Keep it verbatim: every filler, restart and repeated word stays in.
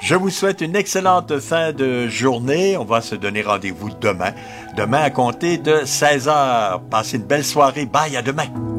Je vous souhaite une excellente fin de journée. On va se donner rendez-vous demain. Demain à compter de seize heures. Passez une belle soirée. Bye, à demain.